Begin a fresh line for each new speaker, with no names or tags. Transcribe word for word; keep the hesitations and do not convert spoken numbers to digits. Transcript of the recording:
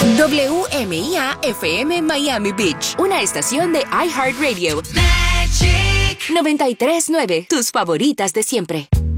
W M I A F M Miami Beach, una estación de iHeartRadio. noventa y tres nueve, tus favoritas de siempre.